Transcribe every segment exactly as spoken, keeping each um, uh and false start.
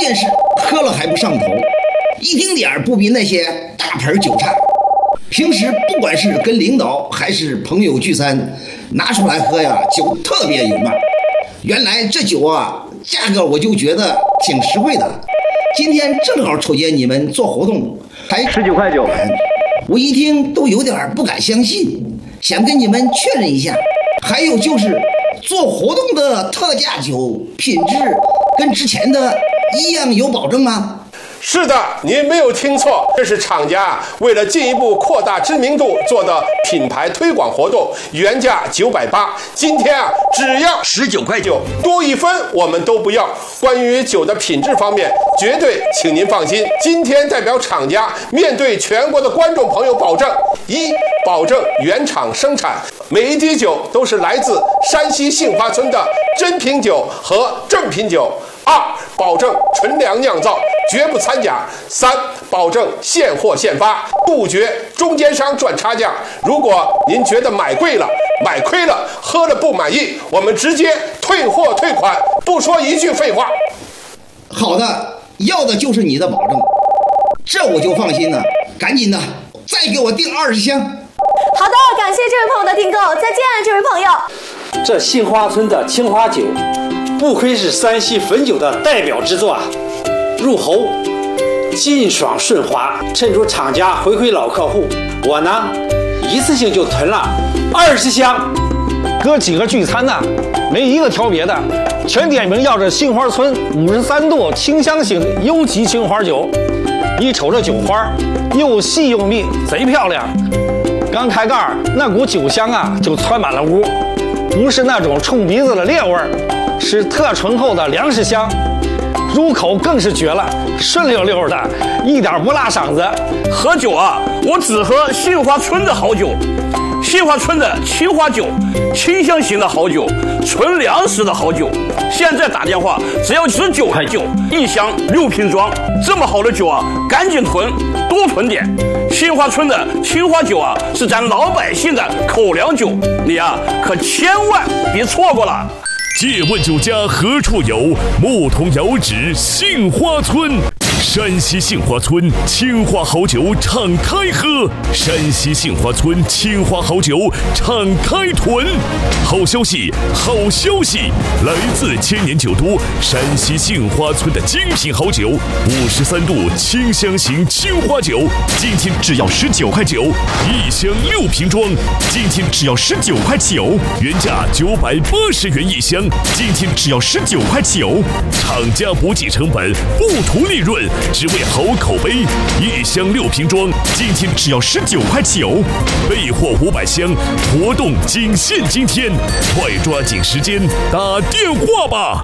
键是喝了还不上头，一丁点儿不比那些大盆酒差。平时不管是跟领导还是朋友聚餐，拿出来喝呀，酒特别有面。原来这酒啊，价格我就觉得挺实惠的。今天正好瞅见你们做活动，还十九块九。 我一听都有点不敢相信，想跟你们确认一下。还有就是做活动的特价酒品质跟之前的一样有保证吗？ 是的，您没有听错，这是厂家为了进一步扩大知名度做的品牌推广活动，原价九百八，今天啊只要十九块九，多一分我们都不要。关于酒的品质方面，绝对请您放心。今天代表厂家面对全国的观众朋友保证：一，保证原厂生产，每一滴酒都是来自山西杏花村的真品酒和正品酒。二，保证纯粮酿造，绝不掺假。三，保证现货现发，杜绝中间商赚差价。如果您觉得买贵了、买亏了、喝了不满意，我们直接退货退款，不说一句废话。 好的，要的就是你的保证，这我就放心了。赶紧的，再给我订二十箱。 好的，感谢这位朋友的订购，再见，这位朋友。 这杏花村的青花酒，不愧是山西汾酒的代表之作啊！入喉劲爽顺滑，趁着厂家回馈老客户，我呢一次性就囤了二十箱。 哥几个聚餐呢，没一个挑别的，全点名要这杏花村五十三度清香型优级青花酒。一瞅这酒花，又细又密，贼漂亮。刚开盖，那股酒香啊，就窜满了屋。不是那种冲鼻子的烈味儿，是特醇厚的粮食香，入口更是绝了，顺溜溜的，一点不辣嗓子。 喝酒啊，我只喝杏花村的好酒，杏花村的青花酒，清香型的好酒，纯粮食的好酒。现在打电话只要十九块九一箱六瓶装，这么好的酒啊，赶紧囤，多囤点。杏花村的青花酒啊，是咱老百姓的口粮酒，你啊可千万别错过了。 借问酒家何处有？牧童遥指杏花村。山西杏花村青花好酒敞开喝，山西杏花村青花好酒敞开囤。好消息，好消息！来自千年酒都山西杏花村的精品好酒，五十三度清香型青花酒，今天只要十九块九一箱六瓶装，今天只要十九块九，原价九百八十元一箱，今天只要十九块九。厂家不计成本，不图利润。只为好口碑，一箱六瓶装，今天只要十九块九，备货五百箱，活动仅限今天，快抓紧时间打电话吧！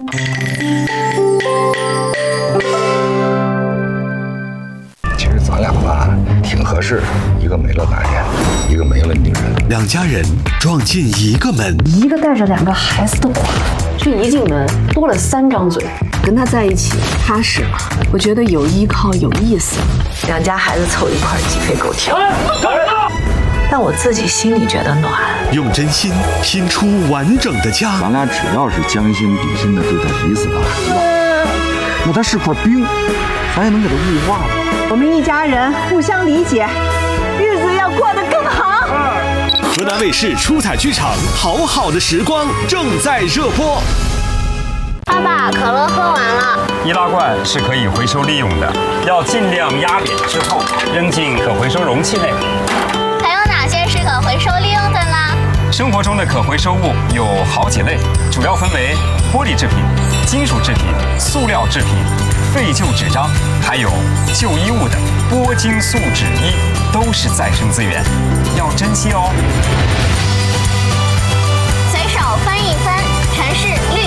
其实咱俩吧挺合适，一个没了男人，一个没了女人， 两家人撞进一个门， 一个带着两个孩子的我，这一进门多了三张嘴。跟他在一起踏实了，我觉得有依靠有意思， 两家孩子凑一块鸡飞狗跳。但我自己心里觉得暖。 用真心拼出完整的家。 咱俩只要是将心比心的对待彼此的孩子，那他是块冰，咱也能给他雾化了。 我们一家人互相理解，日子要过得更好。 河南卫视出彩剧场《好好的时光》正在热播。 爸爸，可乐喝完了。 易拉罐是可以回收利用的，要尽量压扁之后扔进可回收容器内。 还有哪些是可回收利用的呢？ 生活中的可回收物有好几类，主要分为玻璃制品、金属制品、塑料制品、废旧纸张，还有旧衣物的玻金素纸衣，都是再生资源，要珍惜哦。 随手翻一翻，城市绿